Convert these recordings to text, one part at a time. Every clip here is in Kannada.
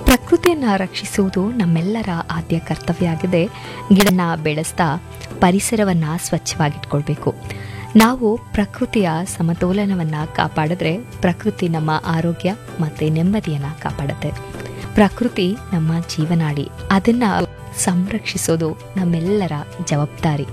ಪ್ರಕೃತಿಯನ್ನು ರಕ್ಷಿಸುವುದು ನಮ್ಮೆಲ್ಲರ ಆದ್ಯ ಕರ್ತವ್ಯ ಆಗಿದೆ. ಗಿಡನ ಬೆಳೆಸ್ತಾ ಪರಿಸರವನ್ನು ಸ್ವಚ್ಛವಾಗಿಟ್ಕೊಳ್ಬೇಕು. ನಾವು ಪ್ರಕೃತಿಯ ಸಮತೋಲನವನ್ನು ಕಾಪಾಡಿದ್ರೆ ಪ್ರಕೃತಿ ನಮ್ಮ ಆರೋಗ್ಯ ಮತ್ತು ನೆಮ್ಮದಿಯನ್ನು ಕಾಪಾಡುತ್ತೆ. ಪ್ರಕೃತಿ ನಮ್ಮ ಜೀವನಾಡಿ, ಅದನ್ನು ಸಂರಕ್ಷಿಸೋದು ನಮ್ಮೆಲ್ಲರ ಜವಾಬ್ದಾರಿ.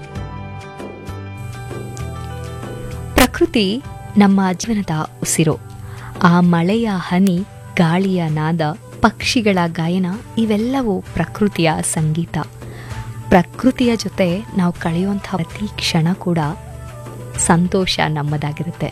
ಪ್ರಕೃತಿ ನಮ್ಮ ಜೀವನದ ಉಸಿರು. ಆ ಮಳೆಯ ಹನಿ, ಗಾಳಿಯ ನಾದ, ಪಕ್ಷಿಗಳ ಗಾಯನ ಇವೆಲ್ಲವೂ ಪ್ರಕೃತಿಯ ಸಂಗೀತ. ಪ್ರಕೃತಿಯ ಜೊತೆ ನಾವು ಕಳೆಯುವಂಥ ಪ್ರತಿ ಕ್ಷಣ ಕೂಡ ಸಂತೋಷ ನಮ್ಮದಾಗಿರುತ್ತೆ.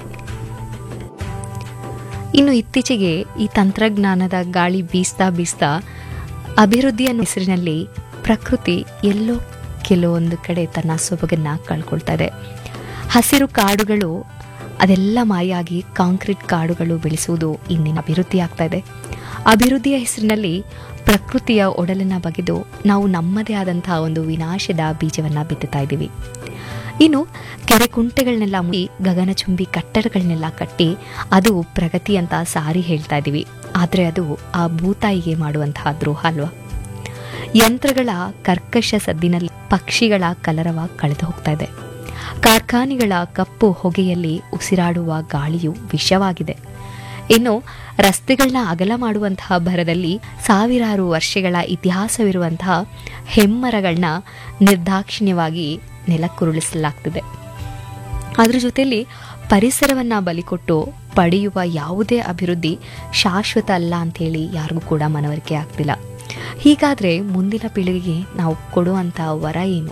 ಇನ್ನು ಇತ್ತೀಚೆಗೆ ಈ ತಂತ್ರಜ್ಞಾನದ ಗಾಳಿ ಬೀಸ್ತಾ ಅಭಿವೃದ್ಧಿಯ ಹೆಸರಿನಲ್ಲಿ ಪ್ರಕೃತಿ ಎಲ್ಲೋ ಕೆಲವೊಂದು ಕಡೆ ತನ್ನ ಸೊಬಗನ್ನು ಕಳ್ಕೊಳ್ತಾ ಇದೆ. ಹಸಿರು ಕಾಡುಗಳು ಅದೆಲ್ಲ ಮಾಯಾಗಿ ಕಾಂಕ್ರೀಟ್ ಕಾಡುಗಳು ಬೆಳೆಸುವುದು ಇಂದಿನ ಅಭಿವೃದ್ಧಿ ಆಗ್ತಾ ಇದೆ. ಅಭಿವೃದ್ಧಿಯ ಹೆಸರಿನಲ್ಲಿ ಪ್ರಕೃತಿಯ ಒಡಲನ್ನು ಬಗೆದು ನಾವು ನಮ್ಮದೇ ಆದಂತಹ ಒಂದು ವಿನಾಶದ ಬೀಜವನ್ನು ಬಿತ್ತುತ್ತಾ ಇದ್ದೀವಿ. ಇನ್ನು ಕೆರೆ ಕುಂಟೆಗಳನ್ನೆಲ್ಲ ಮುಗಿ ಗಗನಚುಂಬಿ ಕಟ್ಟಡಗಳನ್ನೆಲ್ಲ ಕಟ್ಟಿ ಅದು ಪ್ರಗತಿ ಅಂತ ಸಾರಿ ಹೇಳ್ತಾ ಇದ್ದೀವಿ. ಆದರೆ ಅದು ಆ ಭೂತಾಯಿಗೆ ಮಾಡುವಂತಹ ದ್ರೋಹ ಅಲ್ವಾ? ಯಂತ್ರಗಳ ಕರ್ಕಶ ಸದ್ದಿನಲ್ಲಿ ಪಕ್ಷಿಗಳ ಕಲರವ ಕಳೆದು ಹೋಗ್ತಾ ಇದೆ. ಕಾರ್ಖಾನೆಗಳ ಕಪ್ಪು ಹೊಗೆಯಲ್ಲಿ ಉಸಿರಾಡುವ ಗಾಳಿಯು ವಿಷವಾಗಿದೆ. ಇನ್ನು ರಸ್ತೆಗಳನ್ನ ಅಗಲ ಮಾಡುವಂತಹ ಭರದಲ್ಲಿ ಸಾವಿರಾರು ವರ್ಷಗಳ ಇತಿಹಾಸವಿರುವಂತಹ ಹೆಮ್ಮರಗಳನ್ನ ನಿರ್ದಾಕ್ಷಿಣ್ಯವಾಗಿ ನೆಲಕ್ಕುರುಳಿಸಲಾಗ್ತಿದೆ. ಅದರ ಜೊತೆಯಲ್ಲಿ ಪರಿಸರವನ್ನ ಬಲಿಕೊಟ್ಟು ಪಡೆಯುವ ಯಾವುದೇ ಅಭಿವೃದ್ಧಿ ಶಾಶ್ವತ ಅಲ್ಲ ಅಂಥೇಳಿ ಯಾರಿಗೂ ಕೂಡ ಮನವರಿಕೆ ಆಗ್ತಿಲ್ಲ. ಹೀಗಾದ್ರೆ ಮುಂದಿನ ಪೀಳಿಗೆಗೆ ನಾವು ಕೊಡುವಂಥ ವರ ಏನು?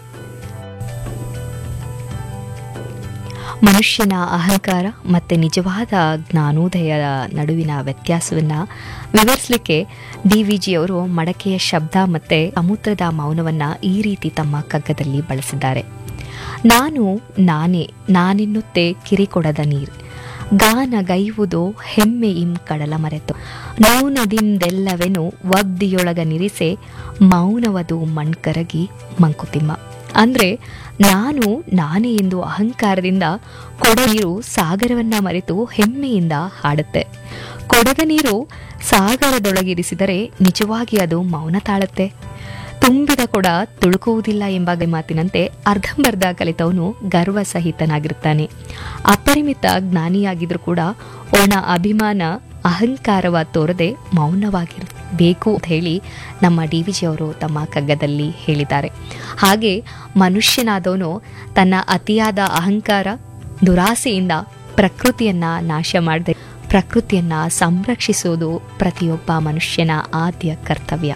ಮನುಷ್ಯನ ಅಹಂಕಾರ ಮತ್ತು ನಿಜವಾದ ಜ್ಞಾನೋದಯದ ನಡುವಿನ ವ್ಯತ್ಯಾಸವನ್ನು ವಿವರಿಸಲಿಕ್ಕೆ ಡಿ.ವಿ.ಜಿ. ಅವರು ಮಡಕೆಯ ಶಬ್ದ ಮತ್ತು ಸಮುದ್ರದ ಮೌನವನ್ನು ಈ ರೀತಿ ತಮ್ಮ ಕಗ್ಗದಲ್ಲಿ ಬಳಸಿದ್ದಾರೆ. ನಾನು ನಾನೇ ನಾನೆನ್ನುತ್ತೆ ಕಿರಿಕೊಡದ ನೀರು, ಗಾನಗೈವುದೋ ಹೆಮ್ಮೆ ಇಂ ಕಡಲ ಮರೆತು, ಮೌನದಿಂದೆಲ್ಲವೆನು ಒಬ್ದಿಯೊಳಗ ನಿರಿಸೆ, ಮೌನವದು ಮಣ್ಕರಗಿ ಮಂಕುತಿಮ್ಮ. ಅಂದರೆ ನಾನು ನಾನೇ ಎಂದು ಅಹಂಕಾರದಿಂದ ಕೊಡ ನೀರು ಸಾಗರವನ್ನ ಮರೆತು ಹೆಮ್ಮೆಯಿಂದ ಹಾಡುತ್ತೆ. ಕೊಡದ ನೀರು ಸಾಗರದೊಳಗಿರಿಸಿದರೆ ನಿಜವಾಗಿ ಅದು ಮೌನ ತಾಳುತ್ತೆ. ತುಂಬಿದ ಕೊಡ ತುಳುಕುವುದಿಲ್ಲ ಎಂಬ ಮಾತಿನಂತೆ ಅರ್ಧಂಬರ್ಧ ಕಲಿತವನು ಗರ್ವ ಸಹಿತನಾಗಿರುತ್ತಾನೆ. ಅಪರಿಮಿತ ಜ್ಞಾನಿಯಾಗಿದ್ರೂ ಕೂಡ ಒಣ ಅಭಿಮಾನ ಅಹಂಕಾರವ ತೋರದೆ ಮೌನವಾಗಿರಬೇಕು ಅಂತ ಹೇಳಿ ನಮ್ಮ ಡಿ.ವಿ.ಜಿ. ಅವರು ತಮ್ಮ ಕಗ್ಗದಲ್ಲಿ ಹೇಳಿದ್ದಾರೆ. ಹಾಗೆ ಮನುಷ್ಯನಾದವನು ತನ್ನ ಅತಿಯಾದ ಅಹಂಕಾರ ದುರಾಸೆಯಿಂದ ಪ್ರಕೃತಿಯನ್ನ ನಾಶ ಮಾಡದೆ ಪ್ರಕೃತಿಯನ್ನ ಸಂರಕ್ಷಿಸುವುದು ಪ್ರತಿಯೊಬ್ಬ ಮನುಷ್ಯನ ಆದ್ಯ ಕರ್ತವ್ಯ.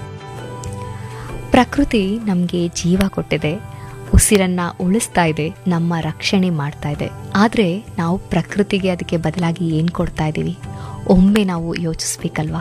ಪ್ರಕೃತಿ ನಮಗೆ ಜೀವ ಕೊಟ್ಟಿದೆ, ಉಸಿರನ್ನ ಉಳಿಸ್ತಾ ಇದೆ, ನಮ್ಮ ರಕ್ಷಣೆ ಮಾಡ್ತಾ ಇದೆ. ಆದರೆ ನಾವು ಪ್ರಕೃತಿಗೆ ಅದಕ್ಕೆ ಬದಲಾಗಿ ಏನು ಕೊಡ್ತಾ ಇದ್ದೀವಿ? ಒಮ್ಮೆ ನಾವು ಯೋಚಿಸ್ಬೇಕಲ್ವಾ?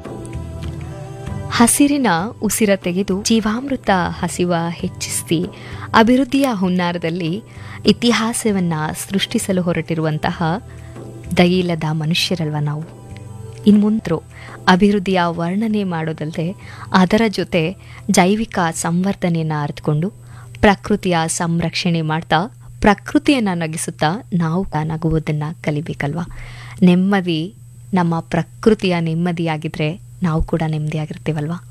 ಹಸಿರಿನ ಉಸಿರ ತೆಗೆದು ಜೀವಾಮೃತ ಹಸಿವ ಹೆಚ್ಚಿಸಿ ಅಭಿವೃದ್ಧಿಯ ಹುನ್ನಾರದಲ್ಲಿ ಇತಿಹಾಸವನ್ನ ಸೃಷ್ಟಿಸಲು ಹೊರಟಿರುವಂತಹ ದಯಿಲ್ಲದ ಮನುಷ್ಯರಲ್ವ ನಾವು. ಇನ್ಮುಂದ್ರು ಅಭಿವೃದ್ಧಿಯ ವರ್ಣನೆ ಮಾಡೋದಲ್ಲದೆ ಅದರ ಜೊತೆ ಜೈವಿಕ ಸಂವರ್ಧನೆಯನ್ನು ಅರಿತುಕೊಂಡು ಪ್ರಕೃತಿಯ ಸಂರಕ್ಷಣೆ ಮಾಡ್ತಾ ಪ್ರಕೃತಿಯನ್ನು ನಗಿಸುತ್ತಾ ನಾವು ನಗುವುದನ್ನು ಕಲಿಬೇಕಲ್ವಾ? ನೆಮ್ಮದಿ ನಮ್ಮ ಪ್ರಕೃತಿಯ ನೆಮ್ಮದಿಯಾಗಿದ್ರೆ ನಾವು ಕೂಡ ನೆಮ್ಮದಿಯಾಗಿರ್ತೀವಲ್ವಾ?